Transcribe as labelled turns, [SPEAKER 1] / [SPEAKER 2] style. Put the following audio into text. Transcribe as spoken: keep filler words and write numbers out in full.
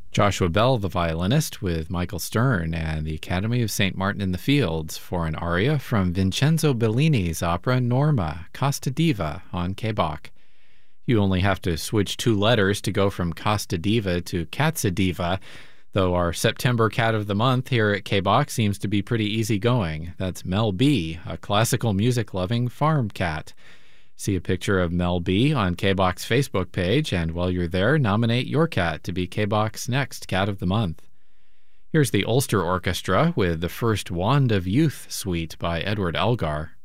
[SPEAKER 1] Joshua Bell, the violinist, with Michael Stern and the Academy of Saint Martin in the Fields for an aria from Vincenzo Bellini's opera Norma, Costa Diva on K B O C. You only have to switch two letters to go from Costa Diva to Catsadiva, though our September Cat of the Month here at K B O C seems to be pretty easygoing. That's Mel B, a classical music-loving farm cat. See a picture of Mel B on K B O C's Facebook page, and while you're there, nominate your cat to be K B O C's next Cat of the Month. Here's the Ulster Orchestra with the first Wand of Youth Suite by Edward Elgar.